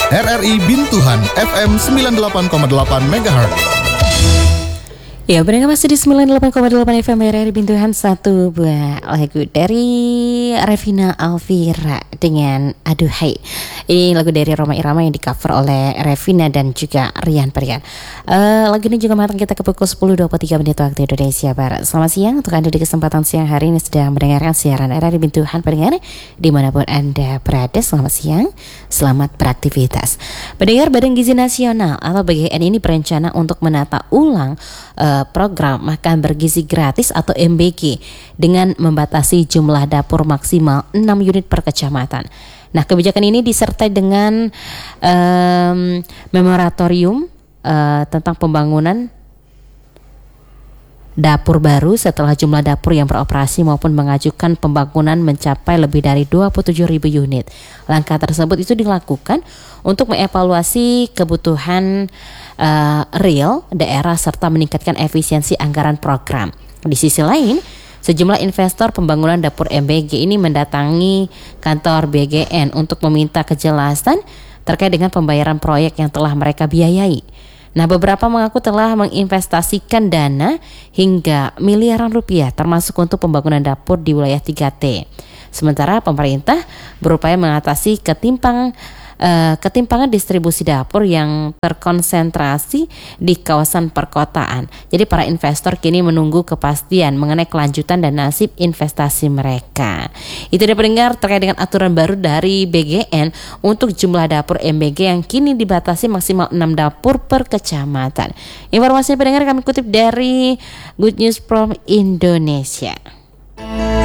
RRI Bintuhan FM 98,8 MHz. Ya, benar masih di 98,8 FM RRI Bintuhan. Satu buah lagu dari Revina Alvira dengan Aduhai. Ini lagu dari Rhoma Irama yang di cover oleh Revina dan juga Rian Perian. Lagu ini juga matang kita ke pukul 10.23 menit waktu Indonesia Barat. Selamat siang untuk Anda di kesempatan siang hari ini sedang mendengarkan siaran RRI Bintuhan pendengar dimanapun Anda berada. Selamat siang, selamat beraktivitas. Pendengar, Badan Gizi Nasional atau BGN ini berencana untuk menata ulang program makan bergizi gratis atau MBG dengan membatasi jumlah dapur maksimal 6 unit per kecamatan. Nah, kebijakan ini disertai dengan moratorium tentang pembangunan dapur baru setelah jumlah dapur yang beroperasi maupun mengajukan pembangunan mencapai lebih dari 27.000 unit. Langkah tersebut itu dilakukan untuk mengevaluasi kebutuhan real daerah serta meningkatkan efisiensi anggaran program. Di sisi lain, sejumlah investor pembangunan dapur MBG ini mendatangi kantor BGN untuk meminta kejelasan terkait dengan pembayaran proyek yang telah mereka biayai. Nah, beberapa mengaku telah menginvestasikan dana hingga miliaran rupiah termasuk untuk pembangunan dapur di wilayah 3T. Sementara pemerintah berupaya mengatasi ketimpangan distribusi dapur yang terkonsentrasi di kawasan perkotaan. Jadi para investor kini menunggu kepastian mengenai kelanjutan dan nasib investasi mereka. Itu dia pendengar terkait dengan aturan baru dari BGN untuk jumlah dapur MBG yang kini dibatasi maksimal 6 dapur per kecamatan. Informasi pendengar kami kutip dari Good News from Indonesia.